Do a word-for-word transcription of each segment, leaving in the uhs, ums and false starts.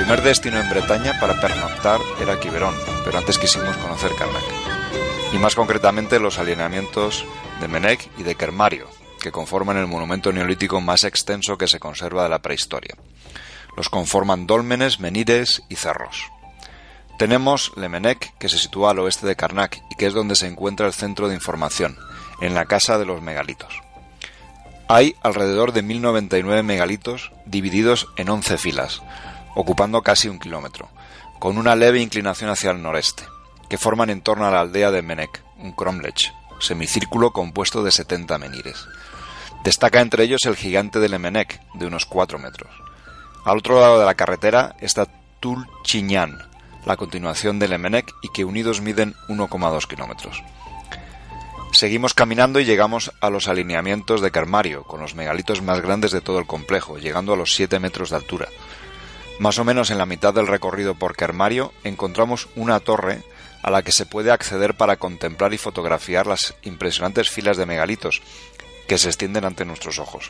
primer destino en Bretaña para pernoctar era Quiberón, pero antes quisimos conocer Carnac. Y más concretamente los alineamientos de Menec y de Kermario, que conforman el monumento neolítico más extenso que se conserva de la prehistoria. Los conforman dólmenes, menires y cerros. Tenemos Le Menec, que se sitúa al oeste de Carnac y que es donde se encuentra el centro de información, en la Casa de los Megalitos. Hay alrededor de mil noventa y nueve megalitos divididos en once filas, ocupando casi un kilómetro, con una leve inclinación hacia el noreste, que forman en torno a la aldea de Menec, un cromlech, semicírculo compuesto de setenta menires. Destaca entre ellos el gigante de Le Menec, de unos cuatro metros. Al otro lado de la carretera está Tulchignan, la continuación de Le Menec, y que unidos miden uno coma dos kilómetros. Seguimos caminando y llegamos a los alineamientos de Kermario, con los megalitos más grandes de todo el complejo, llegando a los siete metros de altura. Más o menos en la mitad del recorrido por Kermario encontramos una torre a la que se puede acceder para contemplar y fotografiar las impresionantes filas de megalitos que se extienden ante nuestros ojos.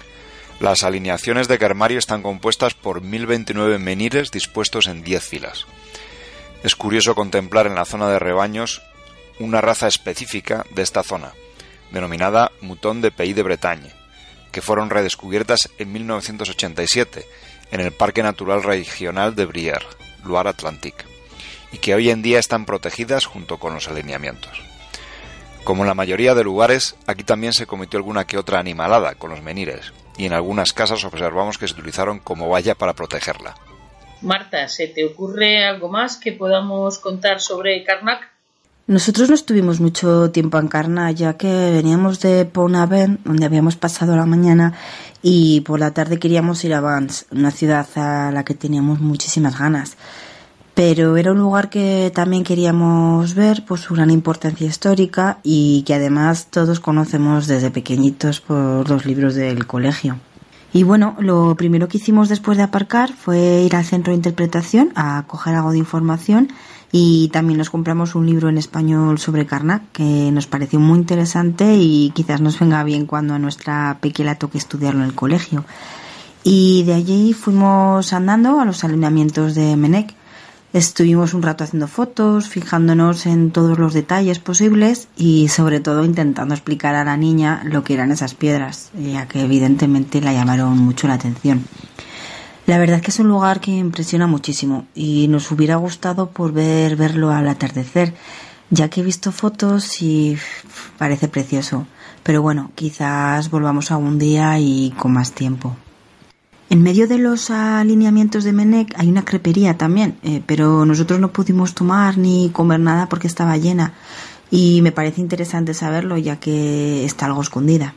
Las alineaciones de Kermario están compuestas por mil veintinueve menires dispuestos en diez filas. Es curioso contemplar en la zona de rebaños una raza específica de esta zona, denominada Mouton de Pays de Bretagne, que fueron redescubiertas en mil novecientos ochenta y siete en el Parque Natural Regional de Brière, Loire-Atlantique, y que hoy en día están protegidas junto con los alineamientos. Como en la mayoría de lugares, aquí también se cometió alguna que otra animalada con los menires, y en algunas casas observamos que se utilizaron como valla para protegerla. Marta, ¿se te ocurre algo más que podamos contar sobre Carnac? Nosotros no estuvimos mucho tiempo en Carnac, ya que veníamos de Pont-Aven, donde habíamos pasado la mañana, y por la tarde queríamos ir a Vannes, una ciudad a la que teníamos muchísimas ganas. Pero era un lugar que también queríamos ver por su gran importancia histórica y que además todos conocemos desde pequeñitos por los libros del colegio. Y bueno, lo primero que hicimos después de aparcar fue ir al centro de interpretación a coger algo de información, y también nos compramos un libro en español sobre Carnac que nos pareció muy interesante y quizás nos venga bien cuando a nuestra pequeña toque estudiarlo en el colegio. Y de allí fuimos andando a los alineamientos de Menec. Estuvimos un rato haciendo fotos, fijándonos en todos los detalles posibles y sobre todo intentando explicar a la niña lo que eran esas piedras, ya que evidentemente la llamaron mucho la atención. La verdad es que es un lugar que impresiona muchísimo y nos hubiera gustado poder verlo al atardecer, ya que he visto fotos y parece precioso. Pero bueno, quizás volvamos algún día y con más tiempo. En medio de los alineamientos de Menec hay una crepería también, eh, pero nosotros no pudimos tomar ni comer nada porque estaba llena y me parece interesante saberlo, ya que está algo escondida.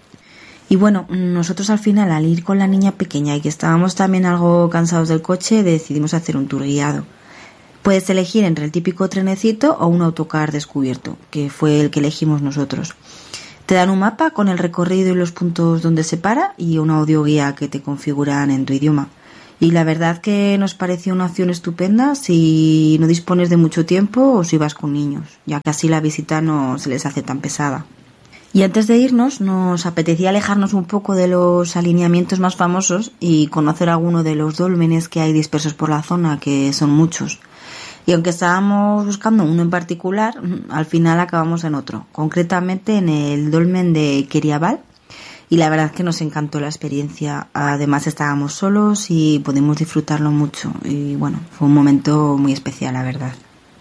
Y bueno, nosotros al final, al ir con la niña pequeña y que estábamos también algo cansados del coche, decidimos hacer un tour guiado. Puedes elegir entre el típico trenecito o un autocar descubierto, que fue el que elegimos nosotros. Te dan un mapa con el recorrido y los puntos donde se para y una audioguía que te configuran en tu idioma. Y la verdad que nos pareció una opción estupenda si no dispones de mucho tiempo o si vas con niños, ya que así la visita no se les hace tan pesada. Y antes de irnos, nos apetecía alejarnos un poco de los alineamientos más famosos y conocer alguno de los dólmenes que hay dispersos por la zona, que son muchos. Y aunque estábamos buscando uno en particular, al final acabamos en otro, concretamente en el dolmen de Queriaval. Y la verdad es que nos encantó la experiencia. Además estábamos solos y pudimos disfrutarlo mucho. Y bueno, fue un momento muy especial, la verdad.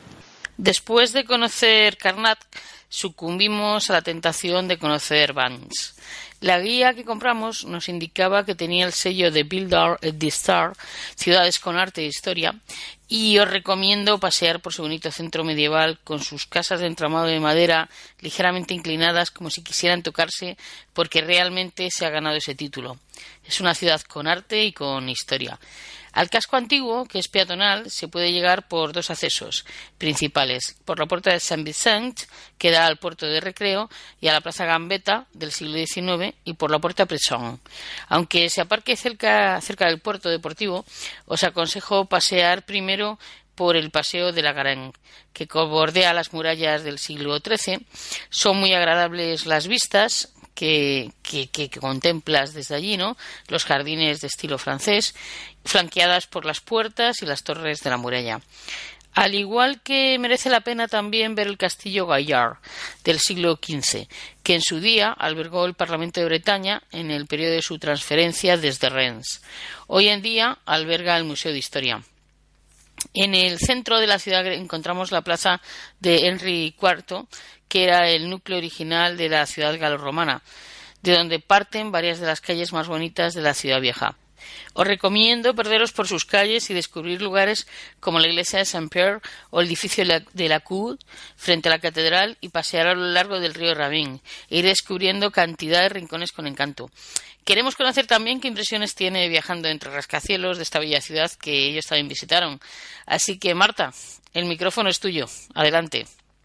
Después de conocer Carnac, sucumbimos a la tentación de conocer Vannes. La guía que compramos nos indicaba que tenía el sello de Builder et d'Histoire, ciudades con arte e historia, y os recomiendo pasear por su bonito centro medieval con sus casas de entramado de madera ligeramente inclinadas como si quisieran tocarse, porque realmente se ha ganado ese título. Es una ciudad con arte y con historia. Al casco antiguo, que es peatonal, se puede llegar por dos accesos principales, por la puerta de Saint-Vincent, que da al puerto de recreo, y a la plaza Gambetta del siglo diecinueve, y por la puerta Presson. Aunque se aparque cerca, cerca del puerto deportivo, os aconsejo pasear primero por el paseo de la Garenne, que bordea las murallas del siglo trece. Son muy agradables las vistas, que, que, que, que contemplas desde allí, ¿no? Los jardines de estilo francés, flanqueadas por las puertas y las torres de la muralla. Al igual que merece la pena también ver el castillo Gaillard del siglo quince, que en su día albergó el Parlamento de Bretaña en el periodo de su transferencia desde Rennes. Hoy en día alberga el Museo de Historia. En el centro de la ciudad encontramos la plaza de Henry cuarto, que era el núcleo original de la ciudad galorromana, de donde parten varias de las calles más bonitas de la ciudad vieja. Os recomiendo perderos por sus calles y descubrir lugares como la iglesia de Saint-Pierre o el edificio de la Cour frente a la catedral y pasear a lo largo del río Ravin e ir descubriendo cantidad de rincones con encanto. Queremos conocer también qué impresiones tiene viajando entre rascacielos de esta bella ciudad que ellos también visitaron. Así que, Marta, el micrófono es tuyo. Adelante.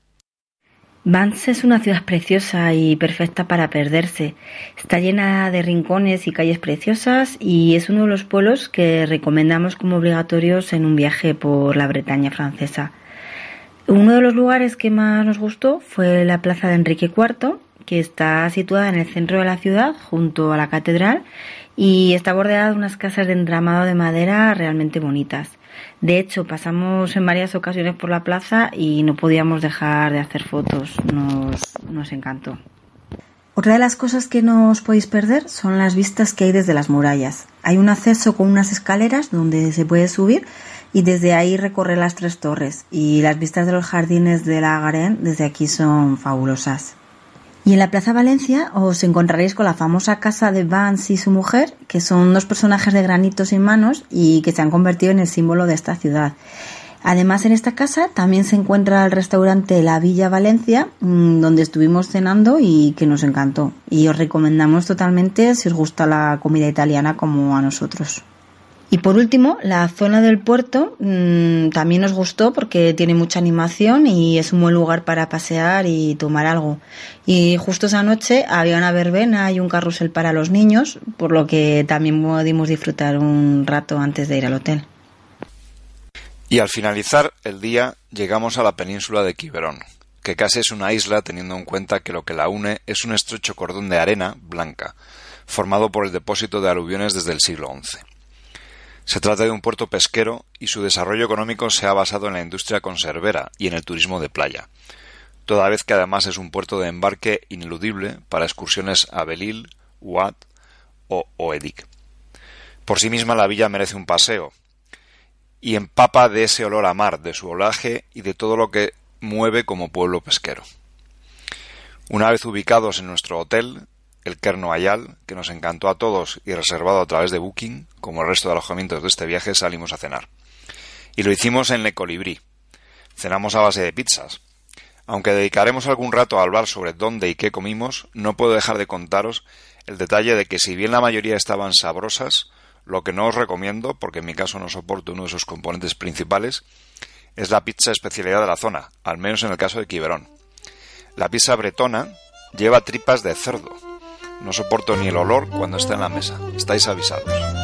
Vannes es una ciudad preciosa y perfecta para perderse. Está llena de rincones y calles preciosas y es uno de los pueblos que recomendamos como obligatorios en un viaje por la Bretaña francesa. Uno de los lugares que más nos gustó fue la plaza de Enrique cuarto, que está situada en el centro de la ciudad, junto a la catedral, y está bordeada de unas casas de entramado de madera realmente bonitas. De hecho, pasamos en varias ocasiones por la plaza y no podíamos dejar de hacer fotos. Nos, nos encantó. Otra de las cosas que no os podéis perder son las vistas que hay desde las murallas. Hay un acceso con unas escaleras donde se puede subir y desde ahí recorrer las tres torres. Y las vistas de los jardines de la Garenne desde aquí son fabulosas. Y en la Plaza Valencia os encontraréis con la famosa casa de Vannes y su mujer, que son dos personajes de granito sin manos y que se han convertido en el símbolo de esta ciudad. Además, en esta casa también se encuentra el restaurante La Villa Valencia, donde estuvimos cenando y que nos encantó. Y os recomendamos totalmente si os gusta la comida italiana como a nosotros. Y por último, la zona del puerto mmm, también nos gustó porque tiene mucha animación y es un buen lugar para pasear y tomar algo. Y justo esa noche había una verbena y un carrusel para los niños, por lo que también pudimos disfrutar un rato antes de ir al hotel. Y al finalizar el día llegamos a la península de Quiberon, que casi es una isla teniendo en cuenta que lo que la une es un estrecho cordón de arena blanca, formado por el depósito de aluviones desde el siglo once. Se trata de un puerto pesquero y su desarrollo económico se ha basado en la industria conservera y en el turismo de playa, toda vez que además es un puerto de embarque ineludible para excursiones a Belle-Île, Ouad o Oedic. Por sí misma la villa merece un paseo y empapa de ese olor a mar, de su olaje y de todo lo que mueve como pueblo pesquero. Una vez ubicados en nuestro hotel, el Cair Noyal, que nos encantó a todos y reservado a través de Booking, como el resto de alojamientos de este viaje, salimos a cenar. Y lo hicimos en Le Colibrí. Cenamos a base de pizzas. Aunque dedicaremos algún rato a hablar sobre dónde y qué comimos, no puedo dejar de contaros el detalle de que si bien la mayoría estaban sabrosas, lo que no os recomiendo, porque en mi caso no soporto uno de sus componentes principales, es la pizza especialidad de la zona, al menos en el caso de Quiberon. La pizza bretona lleva tripas de cerdo. No soporto ni el olor cuando está en la mesa. Estáis avisados.